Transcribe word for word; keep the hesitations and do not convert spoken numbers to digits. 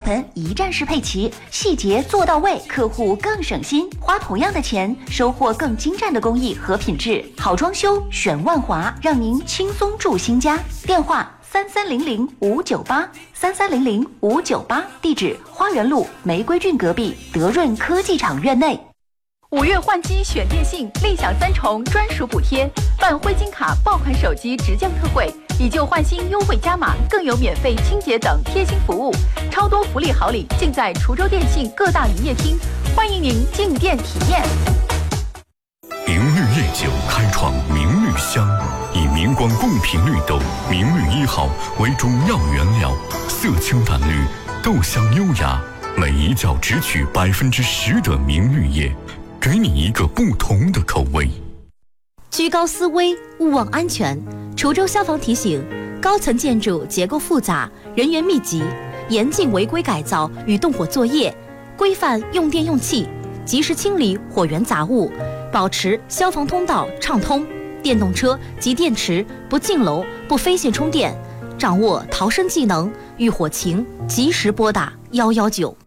盆一站式配齐，细节做到位，客户更省心，花同样的钱收获更精湛的工艺和品质。好装修选万华，让您轻松住新家。电话三三零零五九八三三零零五九八，地址花园路玫瑰郡隔壁德润科技厂院内。 五月换机选电信，立享三重专属补贴，办灰金卡爆款手机直降特惠，以旧换新优惠加码，更有免费清洁等贴心服务，超多福利好礼尽在滁州电信各大营业厅，欢迎您进店体验。 明绿夜酒开创明绿香，以明光贡品绿豆明绿一号为主要原料，色清淡绿，豆香优雅，每一角只取百分之十的明绿叶，给你一个不同的口味。 居高思危，勿忘安全。滁州消防提醒：高层建筑结构复杂，人员密集，严禁违规改造与动火作业，规范用电用气，及时清理火源杂物，保持消防通道畅通。电动车及电池不进楼、不飞线充电，掌握逃生技能，遇火情及时拨打一一九。